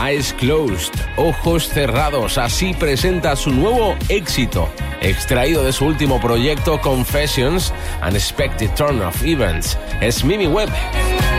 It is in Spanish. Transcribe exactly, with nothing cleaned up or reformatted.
Eyes Closed, ojos cerrados, así presenta su nuevo éxito, extraído de su último proyecto Confessions, Unexpected Turn of Events. Es Mimi Webb.